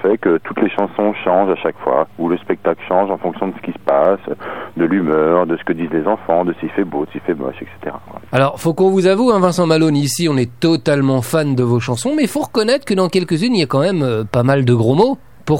fait que toutes les chansons changent à chaque fois, ou le spectacle change en fonction de ce qui se passe, de l'humeur, de ce que disent les enfants, de s'il fait beau, s'il fait moche, etc. Alors, faut qu'on vous avoue, hein, Vincent Malone, ici, on est totalement fan de vos chansons, mais il faut reconnaître que dans quelques-unes, il y a quand même pas mal de gros mots. Pourquoi ?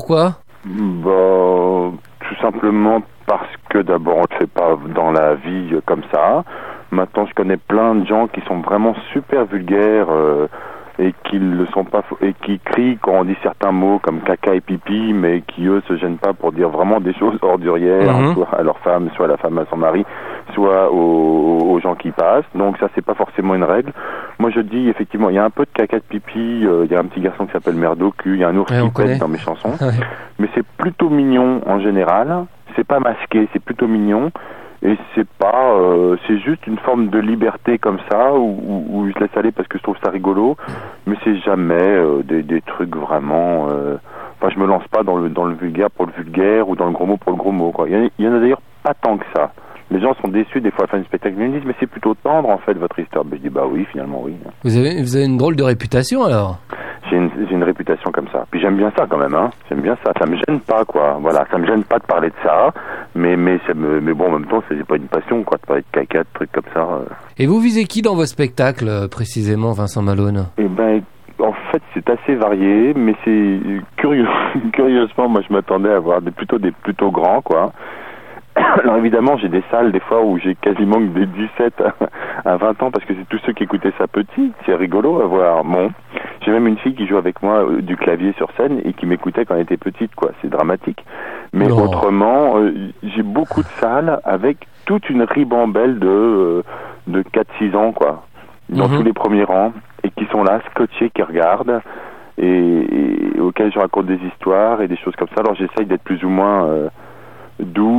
Tout simplement parce que d'abord, on ne le fait pas dans la vie comme ça. Maintenant, je connais plein de gens qui sont vraiment super vulgaires et qui le sont pas et qui crient quand on dit certains mots comme caca et pipi, mais qui eux se gênent pas pour dire vraiment des choses ordurières, soit à leur femme, soit à la femme à son mari, soit aux gens qui passent. Donc ça, c'est pas forcément une règle. Moi, je dis effectivement, il y a un peu de caca de pipi. Il y a un petit garçon qui s'appelle Merdo Cul. Il y a un ours qui pète dans mes chansons, mais c'est plutôt mignon en général. C'est pas masqué, c'est plutôt mignon. Et c'est pas, c'est juste une forme de liberté comme ça où je laisse aller parce que je trouve ça rigolo, mais c'est jamais des trucs vraiment. Enfin, je me lance pas dans le vulgaire pour le vulgaire ou dans le gros mot pour le gros mot, quoi. Il y en a d'ailleurs pas tant que ça. Les gens sont déçus des fois à la fin du spectacle. Ils me disent mais c'est plutôt tendre en fait votre histoire. Ben, je dis bah oui, finalement oui. Vous avez une drôle de réputation alors. J'ai une réputation comme ça. Puis j'aime bien ça quand même, hein. J'aime bien ça. Ça me gêne pas, quoi. Voilà, ça me gêne pas de parler de ça, mais bon, en même temps, c'est pas une passion, quoi, de parler de caca, de trucs comme ça. Et vous visez qui dans vos spectacles, précisément, Vincent Malone ? Eh ben, en fait, c'est assez varié, mais c'est curieusement, moi, je m'attendais à avoir des plutôt grands, quoi. Alors évidemment, j'ai des salles des fois où j'ai quasiment des 17 à 20 ans parce que c'est tous ceux qui écoutaient ça petit. C'est rigolo à voir. Bon, j'ai même une fille qui joue avec moi du clavier sur scène et qui m'écoutait quand elle était petite, quoi. C'est dramatique. Mais autrement, j'ai beaucoup de salles avec toute une ribambelle de 4-6 ans, quoi. Dans tous les premiers rangs et qui sont là, scotchés, qui regardent et auxquels je raconte des histoires et des choses comme ça. Alors j'essaye d'être plus ou moins doux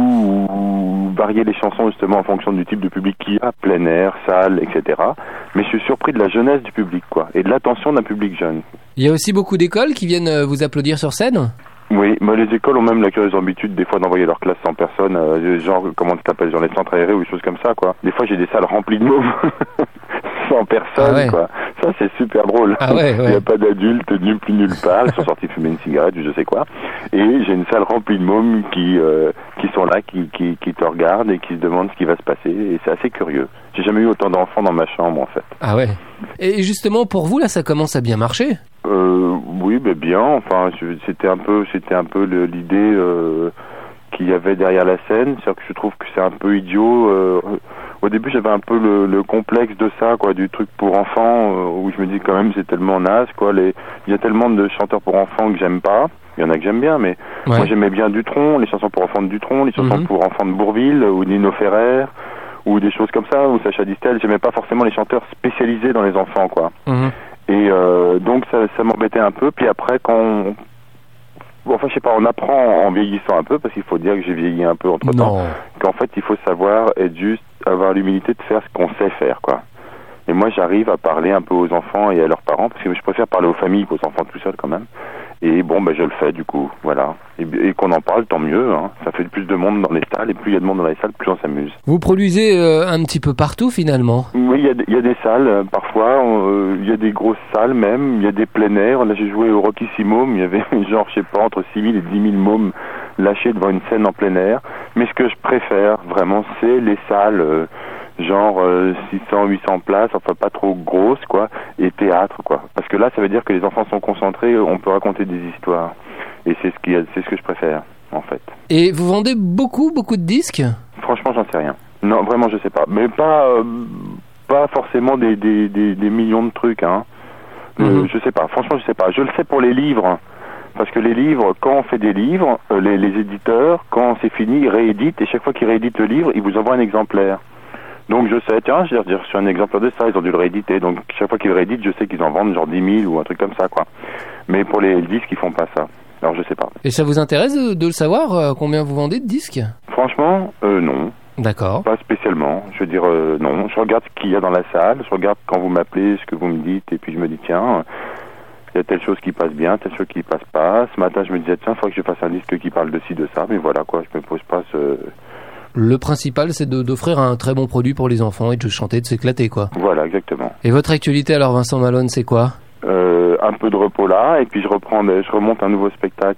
ou varier les chansons justement en fonction du type de public qu'il y a, plein air, salle, etc. Mais je suis surpris de la jeunesse du public, quoi, et de l'attention d'un public jeune. Il y a aussi beaucoup d'écoles qui viennent vous applaudir sur scène ? Oui, mais les écoles ont même la curieuse habitude des fois d'envoyer leur classe 100 personnes, genre, comment tu t'appelles, genre les centres aérés ou des choses comme ça, quoi. Des fois j'ai des salles remplies de mômes. 100 personnes, quoi. Ça, c'est super drôle. Il n'y a pas d'adultes nulle part. Ils sont sortis fumer une cigarette ou je sais quoi. Et j'ai une salle remplie de mômes qui sont là, qui te regardent et qui se demandent ce qui va se passer. Et c'est assez curieux. J'ai jamais eu autant d'enfants dans ma chambre, en fait. Ah ouais. Et justement, pour vous, là, ça commence à bien marcher ? Oui, mais bien. Enfin, c'était un peu l'idée qu'il y avait derrière la scène. C'est-à-dire que je trouve que c'est un peu idiot. Au début, j'avais un peu le complexe de ça, quoi, du truc pour enfants, où je me dis quand même c'est tellement naze, quoi. Il y a tellement de chanteurs pour enfants que j'aime pas. Il y en a que j'aime bien, mais moi j'aimais bien Dutronc, les chansons pour enfants de Dutronc, les chansons pour enfants de Bourvil, ou Nino Ferrer, ou des choses comme ça, ou Sacha Distel. J'aimais pas forcément les chanteurs spécialisés dans les enfants, quoi. Et donc ça m'embêtait un peu. Puis après, enfin, je sais pas, on apprend en vieillissant un peu, parce qu'il faut dire que j'ai vieilli un peu entre-temps, qu'en fait, il faut savoir être juste, avoir l'humilité de faire ce qu'on sait faire, quoi. Et moi, j'arrive à parler un peu aux enfants et à leurs parents, parce que je préfère parler aux familles qu'aux enfants tout seuls, quand même. Et bon, je le fais, du coup, voilà. Et qu'on en parle, tant mieux, hein. Ça fait plus de monde dans les salles, et plus il y a de monde dans les salles, plus on s'amuse. Vous produisez un petit peu partout, finalement ? Oui, il y a des salles, parfois, il y a des grosses salles même, il y a des plein air. Là, j'ai joué au Rockissimo, il y avait genre, je sais pas, entre 6 000 et 10 000 mômes lâchés devant une scène en plein air. Mais ce que je préfère, vraiment, c'est les salles, genre 600, 800 places, enfin pas trop grosses, quoi, et théâtre, quoi. Parce que là, ça veut dire que les enfants sont concentrés, on peut raconter des histoires. Et c'est ce que je préfère, en fait. Et vous vendez beaucoup de disques ? Franchement, j'en sais rien. Non, vraiment, je sais pas. Mais pas forcément des millions de trucs, hein. Je sais pas. Franchement, je sais pas. Je le sais pour les livres. Parce que les livres, quand on fait des livres, les éditeurs, quand c'est fini, ils rééditent. Et chaque fois qu'ils rééditent le livre, ils vous envoient un exemplaire. Donc je sais, tiens, j'ai reçu un exemplaire de ça, ils ont dû le rééditer. Donc chaque fois qu'ils le rééditent, je sais qu'ils en vendent genre 10 000 ou un truc comme ça, quoi. Mais pour les disques, ils font pas ça. Alors je sais pas. Et ça vous intéresse de le savoir, combien vous vendez de disques ? Franchement, non. D'accord. Pas spécialement. Je veux dire, non. Je regarde ce qu'il y a dans la salle, je regarde quand vous m'appelez, ce que vous me dites, et puis je me dis, tiens, il y a telle chose qui passe bien, telle chose qui passe pas. Ce matin, je me disais, tiens, il faudrait que je fasse un disque qui parle de ci, de ça. Mais voilà, quoi, je me pose pas ce... Le principal, c'est d'offrir un très bon produit pour les enfants et de chanter, de s'éclater, quoi. Voilà, exactement. Et votre actualité, alors, Vincent Malone, c'est quoi ? Un peu de repos là, et puis je remonte un nouveau spectacle